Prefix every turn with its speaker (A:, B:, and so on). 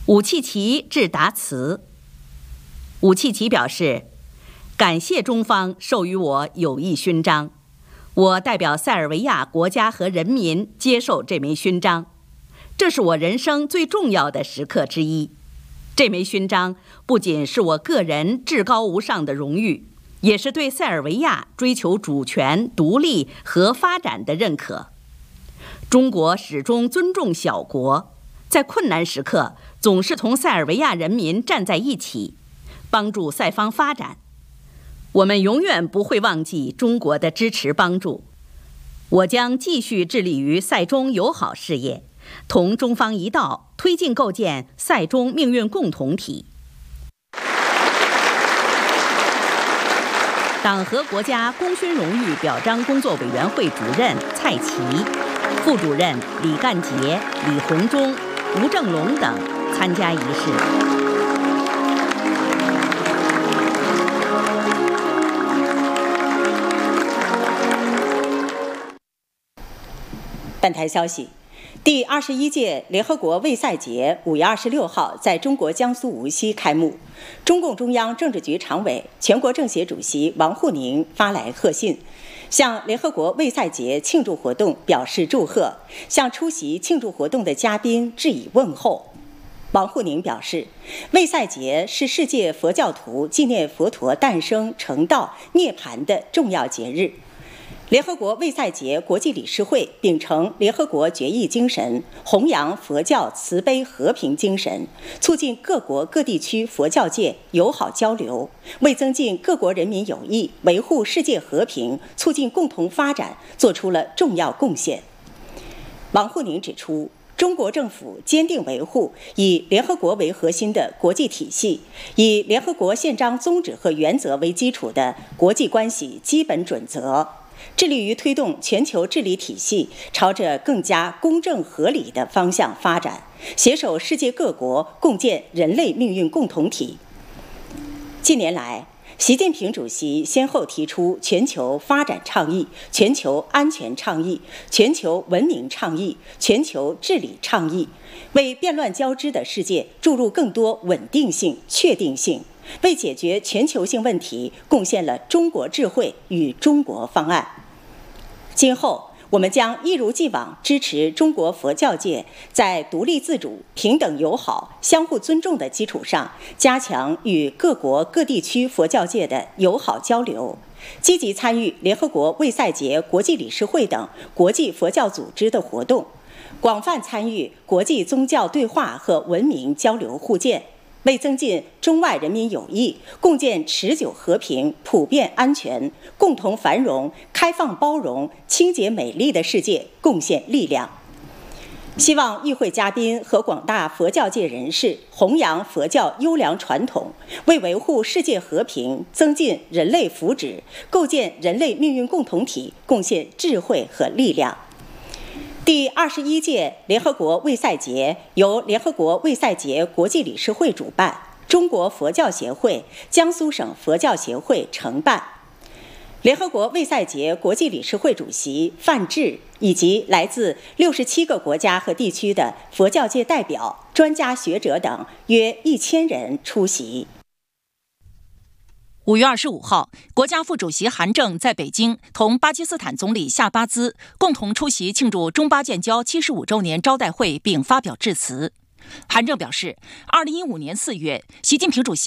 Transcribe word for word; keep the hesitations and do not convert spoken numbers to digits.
A: 武契奇致答词。武契奇表示，感谢中方授予我友谊勋章，我代表塞尔维亚国家和人民接受这枚勋章，这是我人生最重要的时刻之一。这枚勋章不仅是我个人至高无上的荣誉，也是对塞尔维亚追求主权、独立和发展的认可。中国始终尊重小国，在困难时刻总是同塞尔维亚人民站在一起，帮助塞方发展。我们永远不会忘记中国的支持帮助。我将继续致力于塞中友好事业，同中方一道推进构建塞中命运共同体。党和国家功勋荣誉表彰工作委员会主任蔡奇、副主任李干杰、李鸿忠、吴正龙等参加仪式。
B: 本台消息，第二十一届联合国卫赛节五月二十六号在中国江苏无锡开幕。中共中央政治局常委、全国政协主席王沪宁发来贺信，向联合国卫赛节庆祝活动表示祝贺，向出席庆祝活动的嘉宾致以问候。王沪宁表示，卫赛节是世界佛教徒纪念佛陀诞生、成道、涅槃的重要节日。联合国卫赛节国际理事会秉承联合国决议精神，弘扬佛教慈悲和平精神，促进各国各地区佛教界友好交流，为增进各国人民友谊、维护世界和平、促进共同发展做出了重要贡献。王沪宁指出，中国政府坚定维护以联合国为核心的国际体系，以联合国宪章宗旨和原则为基础的国际关系基本准则，致力于推动全球治理体系朝着更加公正合理的方向发展，携手世界各国共建人类命运共同体。近年来，习近平主席先后提出全球发展倡议、全球安全倡议、全球文明倡议、全球治理倡议，为变乱交织的世界注入更多稳定性、确定性，为解决全球性问题贡献了中国智慧与中国方案。今后，我们将一如既往支持中国佛教界在独立自主、平等友好、相互尊重的基础上，加强与各国各地区佛教界的友好交流，积极参与联合国卫赛节国际理事会等国际佛教组织的活动，广泛参与国际宗教对话和文明交流互鉴，为增进中外人民友谊、共建持久和平、普遍安全、共同繁荣、开放包容、清洁美丽的世界贡献力量。希望与会嘉宾和广大佛教界人士弘扬佛教优良传统，为维护世界和平、增进人类福祉、构建人类命运共同体贡献智慧和力量。第二十一届联合国卫赛节由联合国卫赛节国际理事会主办，中国佛教协会、江苏省佛教协会承办。联合国卫赛节国际理事会主席范志以及来自六十七个国家和地区的佛教界代表、专家学者等约一千人出席。
C: 五月二十五号，国家副主席韩正在北京同巴基斯坦总理夏巴兹共同出席庆祝中巴建交七十五周年招待会，并发表致辞。韩正表示，二零一五年四月，习近平主席